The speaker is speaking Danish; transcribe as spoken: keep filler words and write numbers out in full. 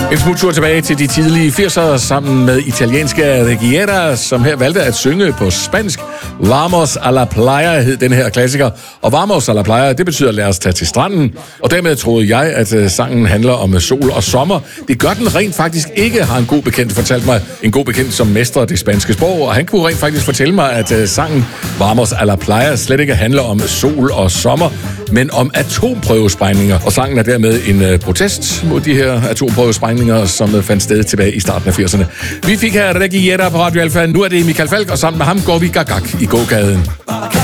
En smuttur tilbage til de tidlige firsere sammen med italienske Reggiera, som her valgte at synge på spansk. Vamos a la playa hed den her klassiker. Og Vamos a la playa, det betyder lad os tage til stranden. Og dermed troede jeg, at sangen handler om sol og sommer. Det gør den rent faktisk ikke, har en god bekendt fortalt mig. En god bekendt, som mestrer det spanske sprog. Og han kunne rent faktisk fortælle mig, at sangen Vamos a la playa slet ikke handler om sol og sommer, men om atomprøvesprængninger. Og sangen er dermed en protest mod de her atomprøvesprængninger, som fandt sted tilbage i starten af firserne. Vi fik her Reggiera på Radio Alfa. Nu er det Michael Falk, og sammen med ham går vi gagag i gågaden.